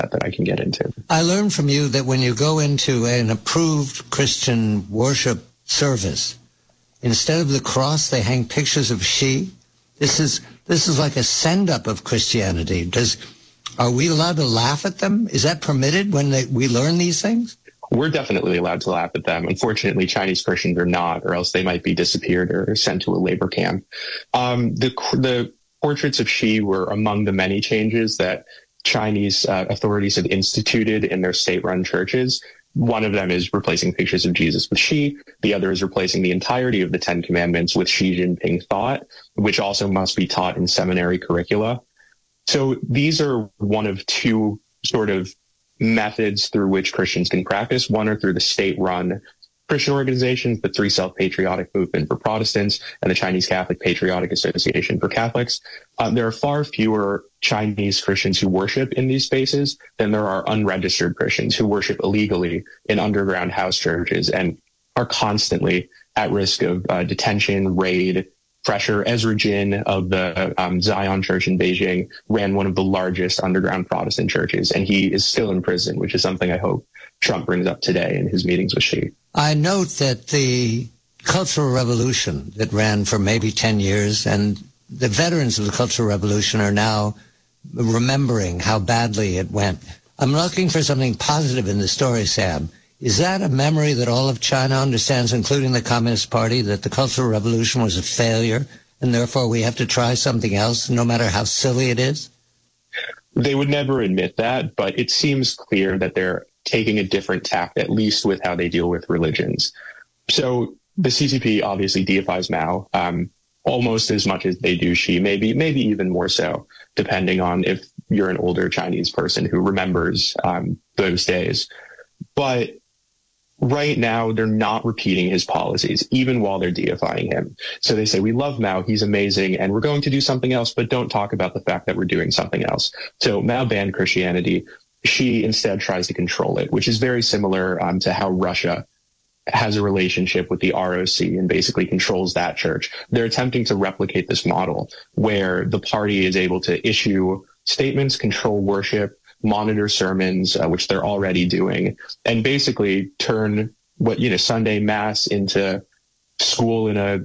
that I can get into. I learned from you that when you go into an approved Christian worship service, instead of the cross, they hang pictures of Xi. This is like a send-up of Christianity. Are we allowed to laugh at them? Is that permitted when we learn these things? We're definitely allowed to laugh at them. Unfortunately, Chinese Christians are not, or else they might be disappeared or sent to a labor camp. The portraits of Xi were among the many changes that Chinese authorities have instituted in their state-run churches. One of them is replacing pictures of Jesus with Xi. The other is replacing the entirety of the Ten Commandments with Xi Jinping thought, which also must be taught in seminary curricula. So these are one of two sort of methods through which Christians can practice. One are through the state-run Christian organizations, the Three Self-Patriotic Movement for Protestants and the Chinese Catholic Patriotic Association for Catholics. There are far fewer Chinese Christians who worship in these spaces than there are unregistered Christians who worship illegally in underground house churches and are constantly at risk of detention, raid, pressure. Ezra Jin of the Zion Church in Beijing ran one of the largest underground Protestant churches, and he is still in prison, which is something I hope Trump brings up today in his meetings with Xi. I note that the Cultural Revolution that ran for maybe 10 years, and the veterans of the Cultural Revolution are now remembering how badly it went. I'm looking for something positive in the story, Sam. Is that a memory that all of China understands, including the Communist Party, that the Cultural Revolution was a failure, and therefore we have to try something else, no matter how silly it is? They would never admit that, but it seems clear that they're taking a different tack, at least with how they deal with religions. So the CCP obviously deifies Mao almost as much as they do Xi, maybe even more so, depending on if you're an older Chinese person who remembers those days. But right now, they're not repeating his policies, even while they're deifying him. So they say, we love Mao, he's amazing, and we're going to do something else, but don't talk about the fact that we're doing something else. So Mao banned Christianity. Xi instead tries to control it, which is very similar to how Russia has a relationship with the ROC and basically controls that church. They're attempting to replicate this model where the party is able to issue statements, control worship, monitor sermons, which they're already doing, and basically turn Sunday mass into school in a,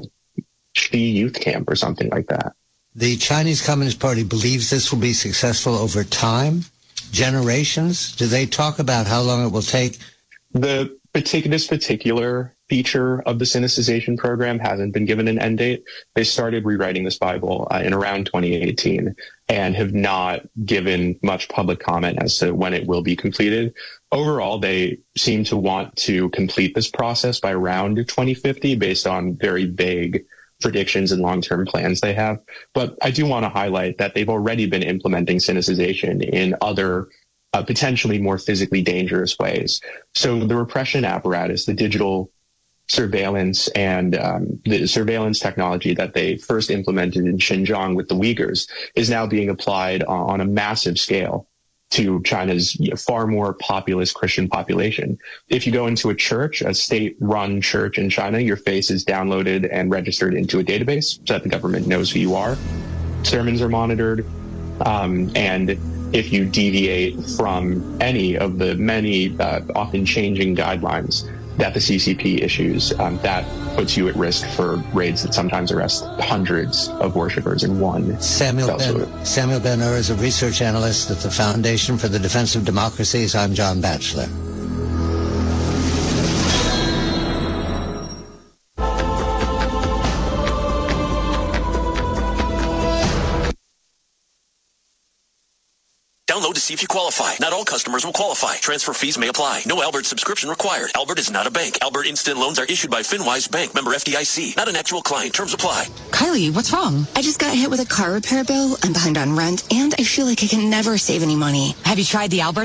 Xi youth camp or something like that. The Chinese Communist Party believes this will be successful over time, generations. Do they talk about how long it will take? This particular feature of the Sinicization program hasn't been given an end date. They started rewriting this Bible in around 2018 and have not given much public comment as to when it will be completed. Overall, they seem to want to complete this process by around 2050 based on very vague predictions and long-term plans they have. But I do want to highlight that they've already been implementing Sinicization in other potentially more physically dangerous ways. So the repression apparatus, the digital surveillance and the surveillance technology that they first implemented in Xinjiang with the Uyghurs is now being applied on a massive scale to China's far more populous Christian population. If you go into a church, a state-run church in China, your face is downloaded and registered into a database so that the government knows who you are. Sermons are monitored, and if you deviate from any of the many often changing guidelines that the CCP issues, that puts you at risk for raids that sometimes arrest hundreds of worshipers in one. Samuel Ben-Ur is a research analyst at the Foundation for the Defense of Democracies. I'm John Batchelor. Download to see if you qualify. Not all customers will qualify. Transfer fees may apply. No Albert subscription required. Albert is not a bank. Albert Instant Loans are issued by FinWise Bank, member FDIC. Not an actual client. Terms apply. Kylie, what's wrong? I just got hit with a car repair bill. I'm behind on rent, and I feel like I can never save any money. Have you tried the Albert app?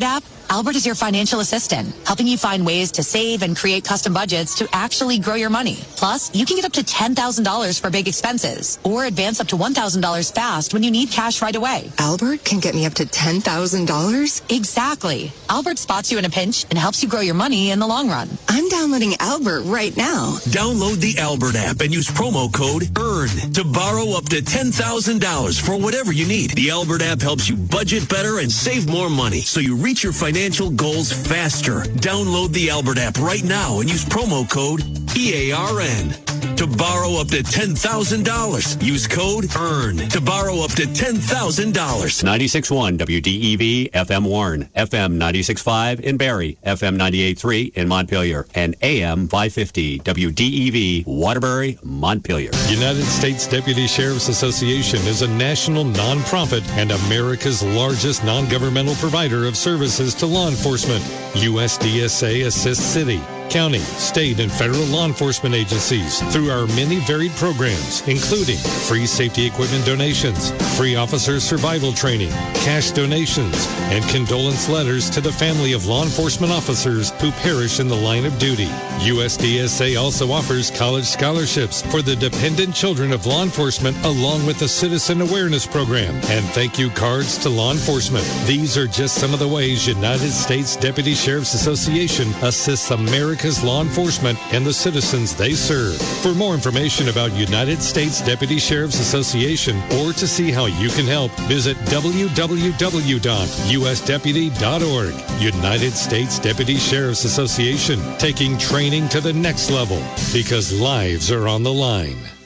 Albert is your financial assistant, helping you find ways to save and create custom budgets to actually grow your money. Plus, you can get up to $10,000 for big expenses or advance up to $1,000 fast when you need cash right away. Albert can get me up to $10,000? Exactly. Albert spots you in a pinch and helps you grow your money in the long run. I'm downloading Albert right now. Download the Albert app and use promo code EARN to borrow up to $10,000 for whatever you need. The Albert app helps you budget better and save more money so you reach your financial goals faster. Download the Albert app right now and use promo code EARN to borrow up to $10,000. Use code EARN to borrow up to $10,000. 96.1 WDEV FM Warren, FM 96.5 in Barrie, FM 98.3 in Montpelier, and AM 550 WDEV Waterbury, Montpelier. United States Deputy Sheriff's Association is a national nonprofit and America's largest non-governmental provider of services to law enforcement. USDSA assists city, county, state, and federal law enforcement agencies through our many varied programs, including free safety equipment donations, free officer survival training, cash donations, and condolence letters to the family of law enforcement officers who perish in the line of duty. USDSA also offers college scholarships for the dependent children of law enforcement, along with the Citizen Awareness Program and thank you cards to law enforcement. These are just some of the ways United States Deputy Sheriff's Association assists America's law enforcement and the citizens they serve. For more information about United States Deputy Sheriff's Association or to see how you can help, visit www.usdeputy.org. United States Deputy Sheriff's Association, taking training to the next level because lives are on the line.